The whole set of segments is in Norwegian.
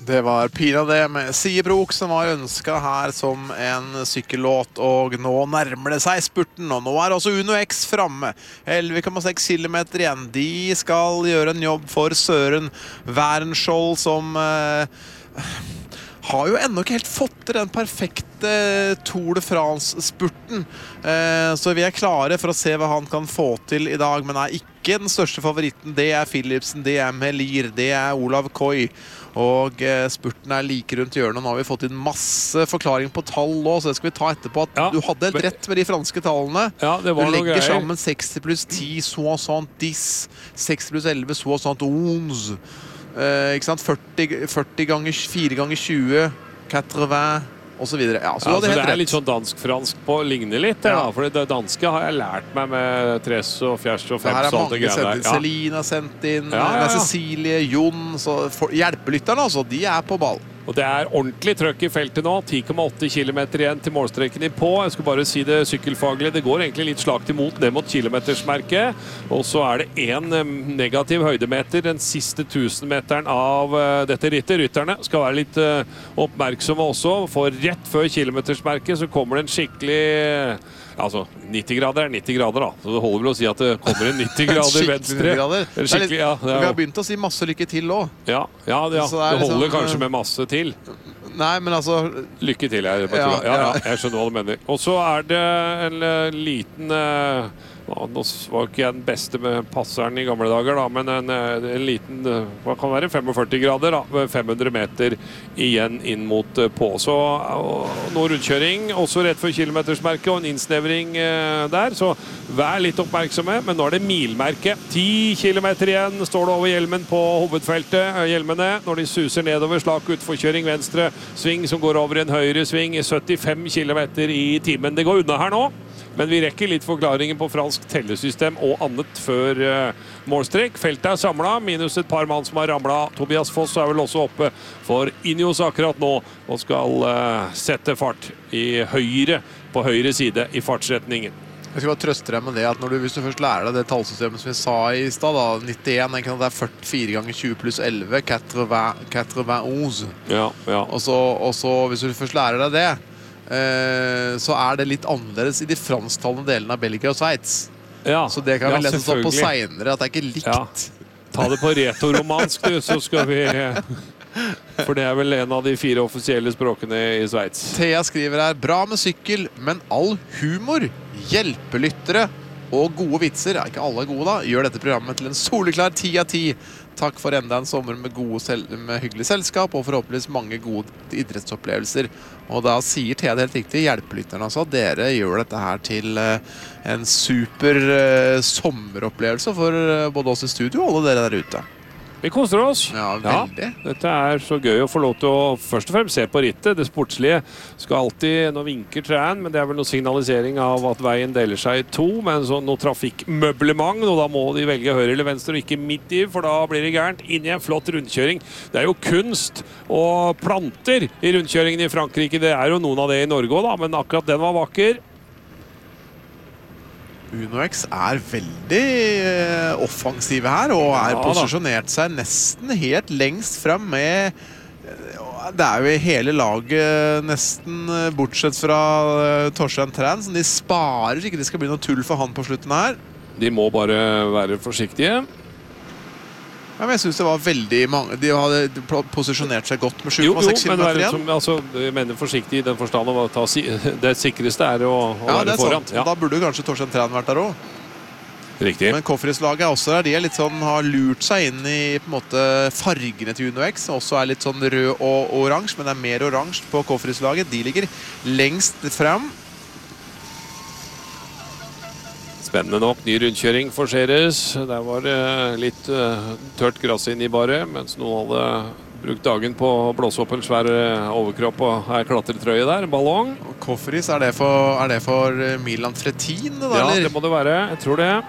Det var Pina det med Siebrok som var ønsket her som en sykkellåt, og nå nærmer det seg spurten, og nå er også Uno X fremme. 11,6 kilometer igjen. De skal gjøre en jobb for Søren Wærenskjold, som har jo enda ikke helt fått til den perfekte Tour de France-spurten. Så vi er klare for å se hva han kan få til i dag, men er ikke den største favoritten. Det er Philipsen, det er Melir, det er Olav Koy. Og spurten er like rundt hjørnet. Nå har vi fått inn masse forklaring på tall også, så det skal vi ta etterpå. At du hadde helt rett med de franske tallene. Ja, det var du legger noe sammen 60 pluss 10, 70, 60 pluss 11, 71. Ikke sant? 40 ganger 4 ganger 20, 80 og så videre. Ja, så det er litt sånn dansk-fransk på, ligner litt, for det danske har jeg lært meg med tres og fjers og fem. Her er mange sendt inn. Selina sendt inn, Cecilie, Jon, så hjelpelytterne altså, de er på ball. Og det er ordentlig trøkk i feltet nå. 10,8 kilometer igjen til målstreken i på. Jeg skal bare si det sykkelfaglige. Det går egentlig litt slakt imot ned mot kilometersmerket. Og så er det en negativ høydemeter. Den siste 1000-meteren av dette rittet. Rytterne skal være litt oppmerksomme også. For rett før kilometersmerket så kommer det en skikkelig... Altså, 90 grader er 90 grader da. Så det holder vel å si at det kommer en 90 grader venstre. Vi har begynt å si masse lykke til også. Ja. Det holder kanskje med masse til. Nei, men altså... Lykke til, jeg skjønner hva du mener. Og så er det en liten... Nå var ikke jeg den beste med passeren i gamle dager da, men en liten, hva kan være 45 grader da, 500 meter igjen inn mot på. Så nå rundkjøring, også rett før kilometersmerket, og en innsnevring der, så vær litt oppmerksomme, men nå er det milmerke. 10 kilometer igjen står det over hjelmen på hovedfeltet, hjelmene, når de suser nedover, slak utforkjøring, venstre sving som går over en høyre sving, 75 kilometer i timen. Det går unna her nå. Men vi rekker litt forklaringer på fransk tellesystem og annet før målstrek. Feltet er samlet, minus et par mann som har ramlet. Tobias Foss er vel også oppe for Ineos akkurat nå, og skal sette fart på høyre side i fartsretningen. Jeg skal bare trøste deg med det, at hvis du først lærer deg det tallsystemet som vi sa i sted, da, 91, det er 44 ganger 20 pluss 11, 91. Og så hvis du først lærer deg det, så er det litt annerledes i de fransktalende delene av Belgia og Sveits. Så det kan vi lese oss opp på senere, at det er ikke likt. Ta det på retoromansk, så skal vi... For det er vel en av de 4 offisielle språkene i Sveits. Thea skriver her, bra med sykkel, men all humor, hjelpelyttere og gode vitser, ikke alle gode da, gjør dette programmet til en soleklar 10 av 10. Takk for enda en sommer med hyggelig selskap, og forhåpentligvis mange gode idrettsopplevelser. Og da sier Thea det helt riktig, hjelpelytterne altså, dere gjør dette her til en super sommeropplevelse for både oss i studio og alle dere der ute. Vi koser oss. Ja, veldig. Dette er så gøy å få lov til å først og fremst se på rittet. Det sportslige skal alltid, nå vinker treen, men det er vel noe signalisering av at veien deler seg i 2, men så noe trafikkmøblement, og da må de velge høyre eller venstre, og ikke midt i, for da blir det gærent. Inn i en flott rundkjøring. Det er jo kunst og planter i rundkjøringen i Frankrike. Det er jo noen av det i Norge også da, men akkurat den var vakker. Uno X er veldig offensive her, og posisjonert seg nesten helt lengst frem med... Det er jo hele laget nesten, bortsett fra Torstein Træn, som de sparer ikke det skal bli noe tull for han på slutten her. De må bare være forsiktige. Ja, men jeg synes det var veldig mange. De hadde posisjonert seg godt med 7,6 kilometer igjen. Jeg mener forsiktig i den forstand av å det sikreste er å være foran. Ja, da burde kanskje Torstein Træn vært der også. Riktig. Men Kofris-laget er også der. De er litt sånn, har lurt seg inn i på en måte fargene til Uno X, som også er litt sånn rød og oransje, men det er mer oransje på Kofris-laget. De ligger lengst frem. Spennende nok, ny rundkjøring forseres. Der var litt tørt gress inn i bare, mens noen hadde brukt dagen på å blåse opp en svær overkropp og klatretrøye der, en ballong. Kofris, er det for Milan Fretin? Det der, ja, det må det være. Jeg tror det.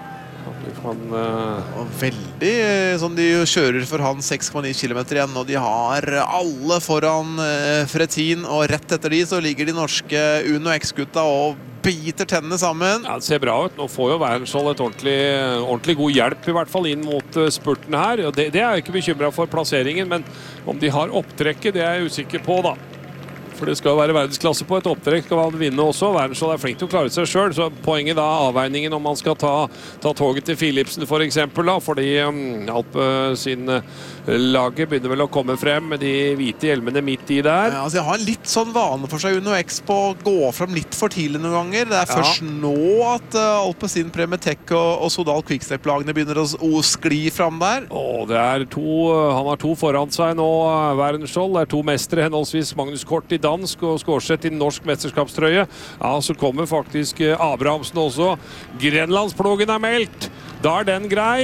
Veldig sånn, de kjører for han 6,9 kilometer igjen, og de har alle foran Fretin, og rett etter de så ligger de norske Uno X-gutta og biter tennene sammen. Ja, det ser bra ut. Nå får jo Wernskjold et ordentlig god hjelp, i hvert fall inn mot spurten her. Og det er jeg ikke bekymret for plasseringen, men om de har opptrekket, det er jeg usikker på da. For det skal være verdensklasse på et opptrekk, skal han vinne også. Wernskjold flink til å klare seg selv, så poenget da avveiningen om man skal ta toget til Philipsen for eksempel da, fordi Alp sin laget begynner vel å komme frem med de hvite hjelmene midt i der. Ja, altså jeg har en litt sånn vane for seg Uno X på å gå frem litt for tidlig noen ganger. Det er først nå at Alpecin Premetec og Sodal Quickstep-lagene begynner å skli frem der. Det er han har to foran seg nå, Wernskjold. Det er to mestere, henholdsvis Magnus Kort i dansk og Skårseth i norsk mesterskapstrøye. Ja, så kommer faktisk Abrahamsen også. Grenlandsplogen er meldt. Da er den grei.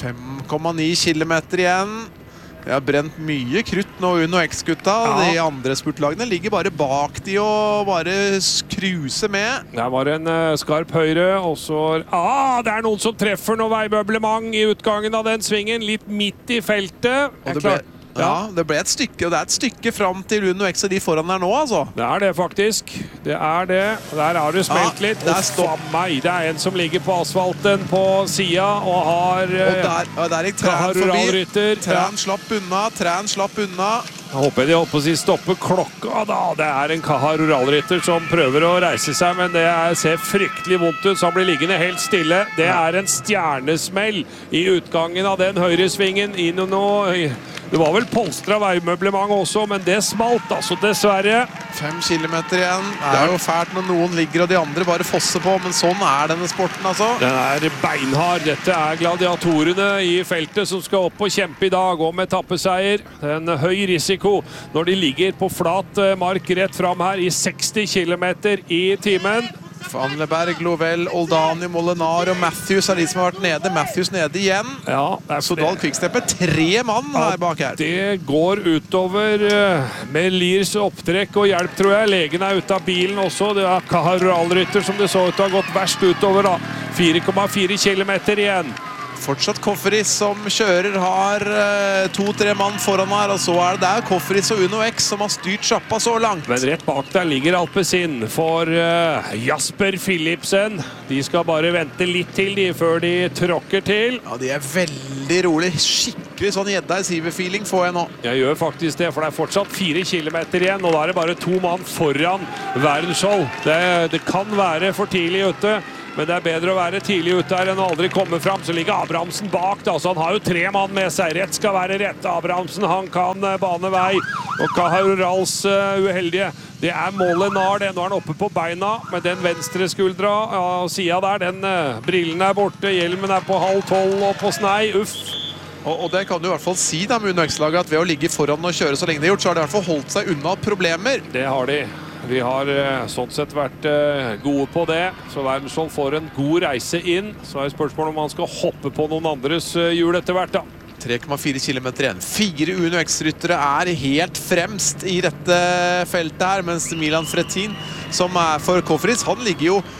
5,9 kilometer igjen. Jeg har brent mye krutt nå, Uno X-gutta. De andre spurtlagene ligger bare bak de og bare cruiser med. Der var en skarp høyre, og så... det er noen som treffer noe veimøblement i utgangen av den svingen, litt midt i feltet. Det ble et stykke, og det er et stykke frem til Uno X og de foran der nå, altså. Det er det faktisk. Det er det. Der har du smelt litt. Det er en som ligger på asfalten på siden og har... Og der gikk Træn forbi. Træn slapp unna. Jeg håper de holdt på å si stoppe klokka da. Det er en Kahar Uralrytter som prøver å reise seg, men det ser fryktelig vondt ut, så han blir liggende helt stille. Det er en stjernesmell i utgangen av den høyresvingen inn og nå. Det var vel polstret veimøblement også, men det smalt altså, dessverre. 5 kilometer igjen. Det er jo fælt når noen ligger og de andre bare fosser på, men sånn er denne sporten, altså. Den er beinhard. Dette er gladiatorene i feltet som skal opp og kjempe i dag, og med tappeseier. En høy risiko når de ligger på flat mark rett fram her i 60 kilometer i timen. Van Leberg, Lovell, Oldani, Molenar og Matthews er de som har vært nede. Matthews nede igjen. Sodal Quickstep 3 mann her bak her. Det går utover med Lirs opptrekk og hjelp, tror jeg. Legen er ute av bilen også. Det er Kahar Uralrytter som det så ut til å ha gått verst utover da. 4,4 kilometer igjen. Fortsatt Kofferis som kjører, har 2-3 mann foran her, og så er det der Kofferis og Uno X som har styrt sjappa så langt. Men rett bak der ligger Alpecin for Jasper Philipsen. De skal bare vente litt til før de tråkker til. Ja, de er veldig rolig. Skikkelig sånn Gjedda-Siver-feeling får jeg nå. Jeg gjør faktisk det, for det er fortsatt 4 kilometer igjen, og da er det bare 2 mann foran Wernskjold. Det kan være for tidlig ute. Men det er bedre å være tidlig ute her enn å aldri komme frem. Så ligger Abrahamsen bak da, så han har jo 3 mann med seg. Rett skal være rett. Abrahamsen, han kan bane vei. Og Kahar Urals uheldige. Det er Molenar, det. Nå er han oppe på beina med den venstre skuldra. Siden der, den brillen er borte. Hjelmen er på halv 12 og på snei. Uff. Og det kan du i hvert fall si da med Uno X-laget, at ved å ligge foran og kjøre så lenge de har gjort, så har de i hvert fall holdt seg unna problemer. Det har de. Vi har sånn sett vært gode på det, så Wernskjold får en god reise inn. Så er spørsmålet om han skal hoppe på noen andres hjul etter hvert da. 3,4 kilometer igjen. 4 Uno X-ryttere er helt fremst i dette feltet her, mens Milan Fretin, som er for Kofferis, han ligger jo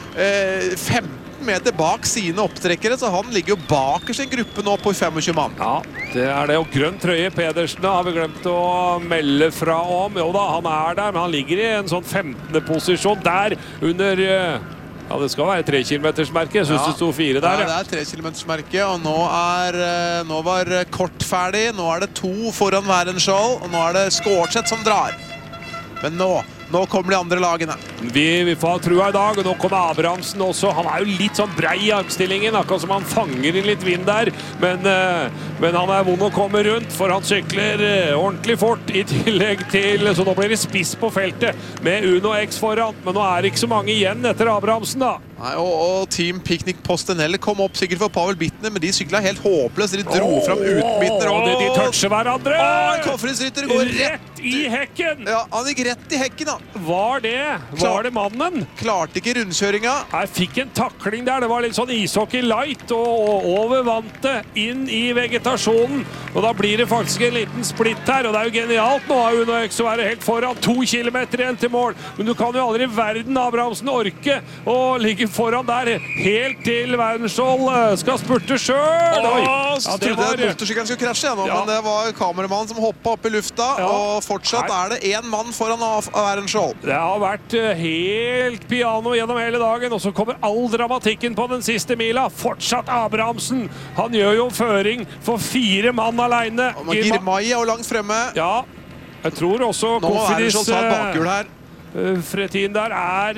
15 meter bak sine opptrekkere, så han ligger jo bakerst en gruppe nå på 25 mann. Ja, det er det. Og grønn trøye Pedersen har vi glemt å melde fra om. Jo da, han er der, men han ligger i en sånn 15. posisjon der under... Ja, det skal være 3-kilometersmerke. Jeg synes det sto 4 der. Ja, det er 3-kilometersmerke, og nå var Kort ferdig. Nå er det 2 foran Wernskjold, og nå er det Skårseth som drar. Men nå kommer de andre lagene. Vi får ha trua i dag, og nå kommer Abrahamsen også. Han er jo litt sånn brei i armstillingen, akkurat som han fanger inn litt vind der. Men han er vond å komme rundt, for han sykler ordentlig fort i tillegg til... Så nå blir det spiss på feltet med Uno X foran. Men nå er det ikke så mange igjen etter Abrahamsen da. Nei, og Team Picnic Postenelle kom opp sikkert for Pavel Bittner, men de syklet helt håpløst. De dro frem uten Bittner. De toucher hverandre! Kofferis-rytter går rett i hekken! Ja, han gikk rett i hekken da. Var det mannen? Klarte ikke rundkjøringa. Jeg fikk en takling der. Det var litt sånn ishockey light og over vantet inn i vegetasjonen. Og da blir det faktisk en liten splitt her, og det er jo genialt nå av Uno X å være helt foran 2 kilometer igjen til mål. Men du kan jo aldri i verden, Abrahamsen, orke å ligge foran der helt til Wernskjold skal spurte første selv! Trodde jeg motorsykkelen skulle krasje igjen, men det var kameramannen som hoppet opp i lufta, og fortsatt er det en mann foran Wærenskjold. Det har vært helt piano gjennom hele dagen, og så kommer all dramatikken på den siste mila. Fortsatt Abrahamsen. Han gjør jo føring for 4 mann alene. Girmay er jo langt fremme. Ja, jeg tror også Kofidis bakhjul her. Fretin der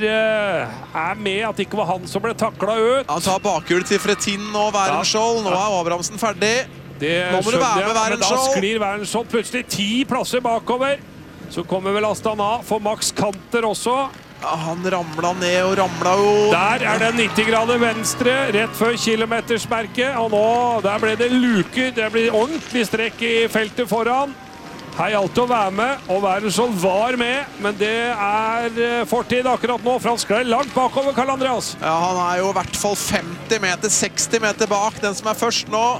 er med at det ikke var han som ble taklet ut. Han tar bakhjulet til Fretin og Wærenskjold. Nå er Abrahamsen ferdig. Nå må du være med Wærenskjold. Da sklir Wærenskjold plutselig 10 plasser bakover. Så kommer vel Astana for Max Kanter også. Ja, han ramlet ned og ramlet jo. Der er det 90 grader venstre, rett før kilometersmerket. Og nå, der ble det luker. Det blir ordentlig strekk i feltet foran. Her gjaldt å være med, og Wærenskjold var med, men det er fortid akkurat nå, for han sklei langt bakover, Karl Andreas. Ja, han er jo i hvert fall 50 meter, 60 meter bak den som er først nå.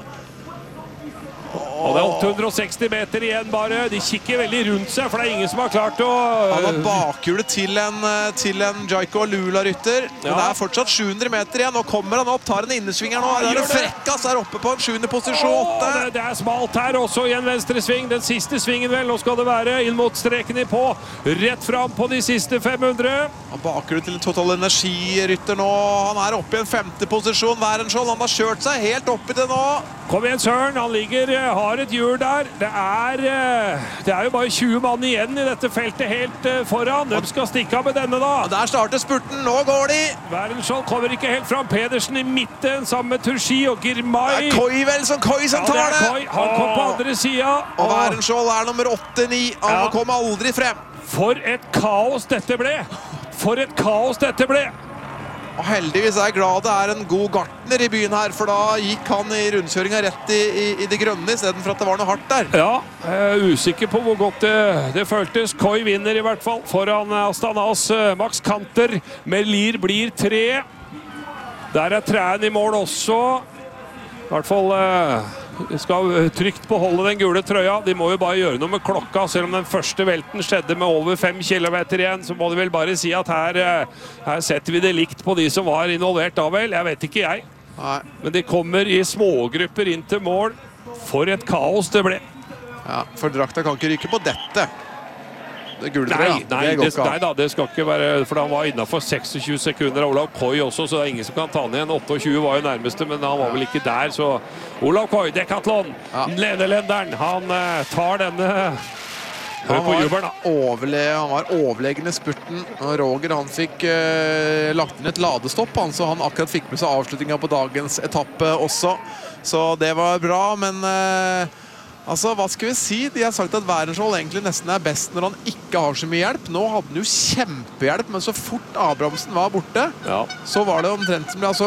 Og det er 860 meter igjen bare. De kikker veldig rundt seg, for det er ingen som har klart å... Han har bakhjulet til en Jaiko Lula-rytter. Men det er fortsatt 700 meter igjen. Nå kommer han opp, tar en innesvinger nå. Det er en frekkas her oppe på en 7. posisjon. Det er smalt her også i en venstre sving. Den siste svingen vel. Nå skal det være inn mot strekene på. Rett fram på de siste 500. Han bakhjulet til en Total Energi-rytter nå. Han er oppe i en 5. posisjon. Wærenskjold, han har kjørt seg helt opp i det nå. Kom igjen, Søren. Han har et hjul der. Det er jo bare 20 mann igjen i dette feltet helt foran. De skal stikke av med denne da. Og der starter spurten. Nå går de. Wærenskjold kommer ikke helt fram. Pedersen i midten sammen med Turgi og Girmay. Det er Koi vel som tar det. Han kom på andre siden. Og Wærenskjold er nummer 8-9. Han kom aldri frem. For et kaos dette ble. For et kaos dette ble. Og heldigvis er jeg glad det er en god gartner i byen her, for da gikk han i rundkjøringa rett i det grønne, i stedet for at det var noe hardt der. Ja, jeg er usikker på hvor godt det føltes. Koi vinner i hvert fall foran Astanas Max Kanter. Merlier blir 3. Der er Træn i mål også. I hvert fall skal trygt beholde den gule trøya. De må jo bare gjøre noe med klokka, selv om den første velten skjedde med over 5 kilometer igjen, så må de vel bare si at her setter vi det likt på de som var involvert da vel. Jeg vet ikke jeg. Nei. Men de kommer i smågrupper inn til mål. For et kaos det ble. Ja, for drakta kan ikke ryke på dette. Det gule trøya. Nei da, det skal ikke være, for han var innenfor 26 sekunder av Olav Koi også, så det er ingen som kan ta ned igjen. 28 var jo nærmeste, men han var vel ikke der, så Olav Koi, Decathlon, nederlenderen, han tar denne. Hør på jubelen da. Han var overlegen i spurten, og Roger han fikk lagt inn et ladestopp, så han akkurat fikk med seg avslutningen på dagens etappe også, så det var bra, men altså, hva skal vi si? De har sagt at Wærenskjold egentlig nesten er best når han ikke har så mye hjelp. Nå hadde han jo kjempehjelp, men så fort Abrahamsen var borte, så var det omtrent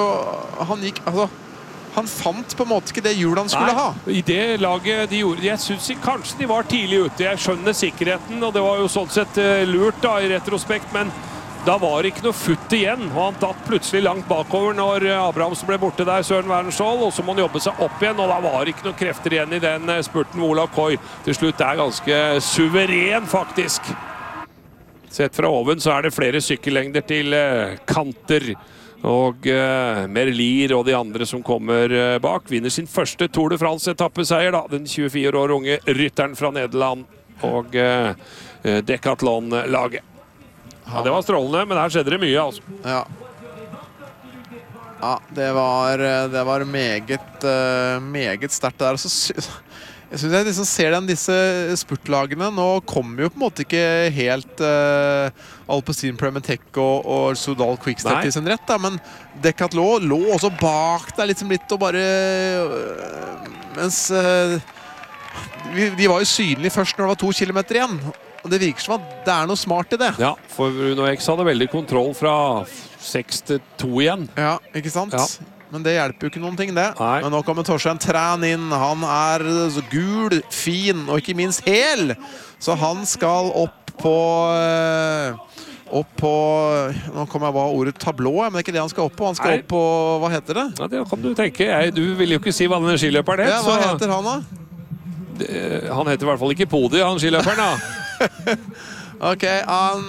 som han fant på en måte ikke det hjulet han skulle ha. I det laget de gjorde, jeg synes kanskje de var tidlig ute. Jeg skjønner sikkerheten, og det var jo sånn sett lurt da i retrospekt, men da var det ikke noe futt igjen, og han datt plutselig langt bakover når Abrahamsen ble borte der, Søren Wærenskjold, og så må han jobbe seg opp igjen, og da var det ikke noe krefter igjen i den spurten med Olav Koi. Til slutt er ganske suveren, faktisk. Sett fra oven så er det flere sykkellengder til Kanter, og Merlier og de andre som kommer bak. Vinner sin første Tour de France-etappeseier, da, den 24 år unge rytteren fra Nederland, og Decathlon-laget. Ja, det var strålende, men her skjedde det mye, altså. Ja. Ja, det var meget sterkt der. Jeg synes jeg liksom ser disse spurtlagene. Nå kommer jo på en måte ikke helt Alpecin Premetech og Soudal Quickstep til sin rett, da, men Decathlon lå også bak der liksom litt og bare mens de var jo synlige først når det var 2 kilometer igjen. Og det virker som at det er noe smart i det. Ja, for Uno X hadde veldig kontroll fra 6 til 2 igjen. Ja, ikke sant? Ja. Men det hjelper jo ikke noen ting, det. Nei. Men nå kommer Torstein Træn inn. Han er så gul, fin og ikke minst hel. Så han skal opp på nå kommer jeg bare ordet tablå, men det er ikke det han skal opp på. Han skal opp på, hva heter det? Ja, det kan du tenke. Du vil jo ikke si hva denne skiløperen het. Ja, hva heter han da? Han heter i hvert fall ikke Podi, han skiløperen da. Ok, han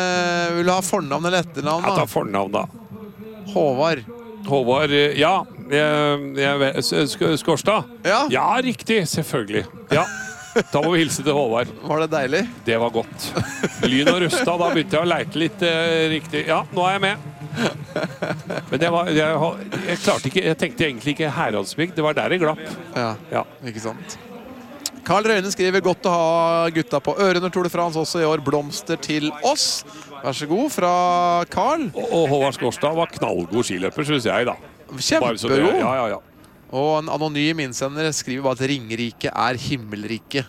vil ha fornavn eller etternavn da? Jeg tar fornavn da. Håvard. Håvard, ja. Skårstad? Ja. Ja, riktig, selvfølgelig. Ja. Da må vi hilse til Håvard. Var det deilig? Det var godt. Lyn og Rustad, da begynte jeg å leite litt riktig. Ja, nå er jeg med. Men det var, jeg klarte ikke, jeg tenkte egentlig ikke Heradsbygd, det var der det glapp. Ja, ikke sant. Karl Røyne skriver godt å ha gutta på ørene Tour de France også i år. Blomster til oss. Vær så god fra Karl. Og Håvard Skårstad var knallgod skiløper, synes jeg da. Kjempegod. Ja. Og en anonym innsender skriver bare at Ringerike er himmelrike.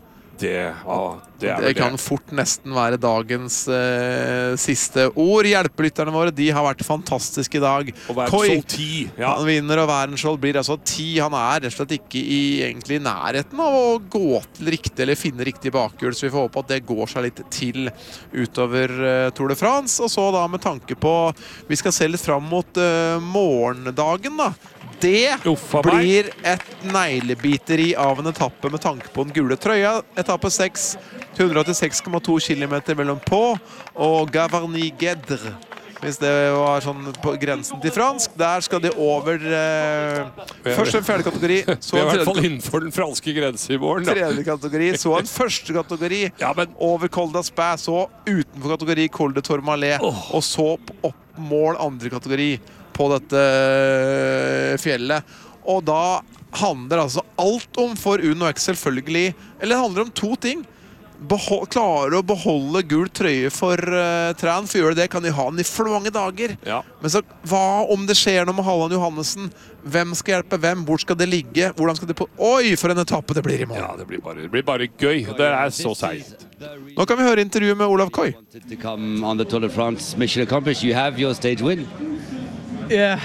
Det kan fort nesten være dagens siste ord. Hjelpelytterne våre, de har vært fantastiske i dag. Og Verdenshold 10. Ja. Han vinner, og Verdenshold blir altså 10. Han er rett og slett ikke egentlig i nærheten av å gå til riktig, eller finne riktig bakhjul, så vi får håpe at det går seg litt til utover Tour de France. Og så da med tanke på, vi skal se litt fram mot morgendagen da. Det blir et neglebiteri av en etappe med tanke på den gule trøya. Etappe 6, 186,2 kilometer mellom Pau og Gavarnie-Guedre. Hvis det var sånn på grensen til fransk. Der skal de over først en fjerde kategori. Så vi er i hvert fall innenfor den franske grensen i morgen. Tredje kategori, så en første kategori over Col d'Aspin, så utenfor kategori Col de Tourmalet, og så opp mål andre kategori på dette fjellet. Og da handler altså alt om for Uno X selvfølgelig, eller det handler om to ting. Klare å beholde gul trøye for Tran, for gjør det kan de ha den i for mange dager. Ja. Men så, hva om det skjer noe med Halland Johannessen? Hvem skal hjelpe hvem? Hvor skal det ligge? Hvordan skal det på? Oi, for en etappe det blir i morgen. Ja, det blir bare gøy. Det er så seigt. Nå kan vi høre intervjuet med Olav Koy. To come on the Tour de France, mission accomplished. You have your stage win. Yeah.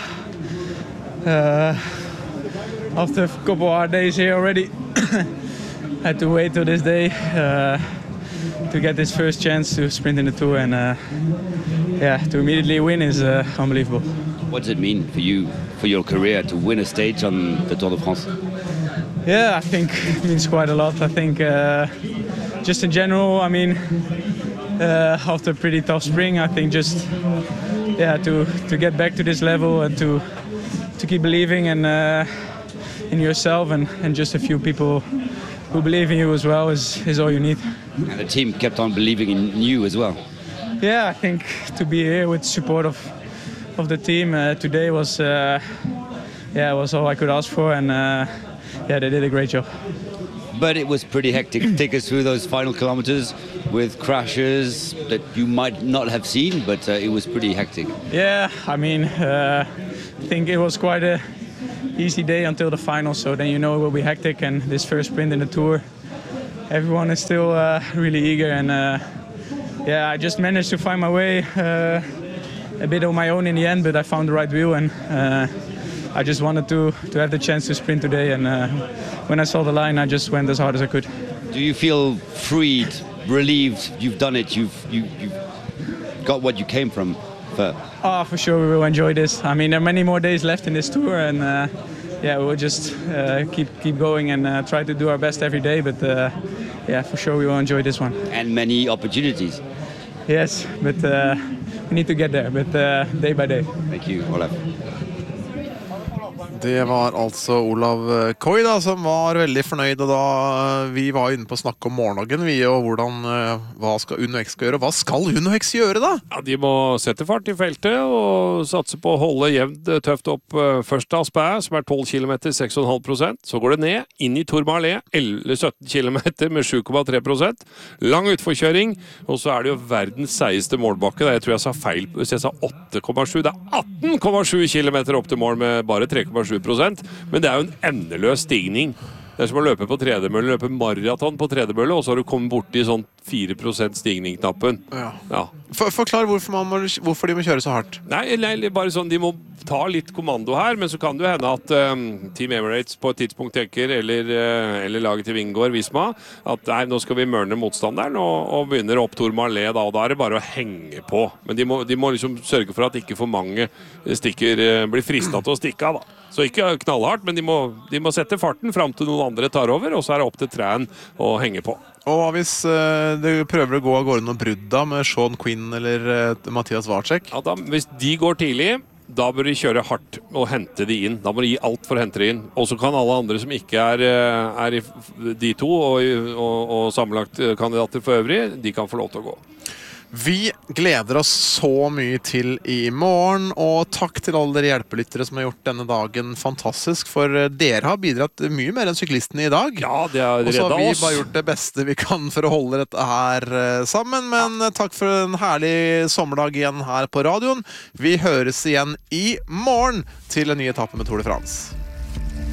After a couple of days here already, had to wait till this day to get this first chance to sprint in the Tour, and to immediately win is unbelievable. What does it mean for you, for your career, to win a stage on the Tour de France? Yeah, I think it means quite a lot. I think just in general, I mean, after a pretty tough spring, I think just to get back to this level and to keep believing in yourself and just a few people who believe in you as well is all you need. And the team kept on believing in you as well. Yeah, I think to be here with support of the team today was all I could ask for, and they did a great job. But it was pretty hectic. Take us through those final kilometers with crashes that you might not have seen, but it was pretty hectic. Yeah, I mean, I think it was quite a easy day until the final, so then you know it will be hectic, and this first sprint in the Tour, everyone is still really eager, and I just managed to find my way a bit on my own in the end, but I found the right wheel, and I just wanted to have the chance to sprint today, and when I saw the line, I just went as hard as I could. Do you feel freed, relieved? You've done it. You've got what you came from. For sure, we will enjoy this. I mean, there are many more days left in this tour, and we'll just keep going and try to do our best every day. But for sure, we will enjoy this one. And many opportunities. Yes, but we need to get there. But day by day. Thank you, Olav. Det var altså Olav Koy da, som var veldig fornøyd, og da vi var inne på å snakke om morgendagen, og hva skal Uno X gjøre, og hva skal Uno X gjøre da? Ja, de må sette fart i feltet og satse på å holde jevnt tøft opp først til Aspin, som er 12 km, 6,5%. Så går det ned, inn i Tourmalet, 17 km med 7,3%. Lang utforkjøring, og så er det jo verdens seigeste målbakke. Jeg tror jeg sa feil hvis jeg sa 8,7. Det er 18,7 km opp til mål med bare 3,7%. Men det er jo en endeløs stigning. Det er som å løpe på tredemølle, løpe maraton på tredemølle, og så har du kommet bort i sånn 4% stigning-knappen. Ja. Forklar hvorfor de må kjøre så hardt. Nei, bare sånn, de må ta litt kommando her, men så kan det jo hende at Team Emirates på et tidspunkt tenker, eller laget til Vingård, Visma, at nei, nå skal vi mørne motstanderen, og begynner opp Tourmalet, da, og da er det bare å henge på. Men de må liksom sørge for at ikke for mange blir fristet til å stikke av, da. Så ikke knallhardt, men de må sette farten frem til noen andre tar over, og så er det opp til Tran å henge på. Og hva hvis du prøver å gå av gårde noen brudd da, med Sean Quinn eller Mathias Vacek? Ja, hvis de går tidlig, da bør de kjøre hardt og hente de inn. Da må de gi alt for å hente de inn. Og så kan alle andre som ikke er i de to og sammenlagt kandidater for øvrig, de kan få lov til å gå. Vi gleder oss så mye til i morgen, og takk til alle dere hjelpelyttere som har gjort denne dagen fantastisk, for dere har bidratt mye mer enn syklistene i dag. Ja, det har reddet oss. Og så har vi bare gjort det beste vi kan for å holde dette her sammen, men takk for en herlig sommerdag igjen her på radioen. Vi høres igjen i morgen til en ny etappe med Tour de France.